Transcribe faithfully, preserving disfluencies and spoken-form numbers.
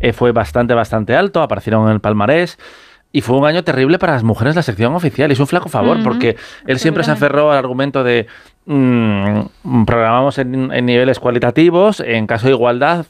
eh, fue bastante, bastante alto, aparecieron en el palmarés. Y fue un año terrible para las mujeres la sección oficial. Y es un flaco favor, uh-huh. porque él siempre se aferró al argumento de mmm, programamos en, en niveles cualitativos, en caso de igualdad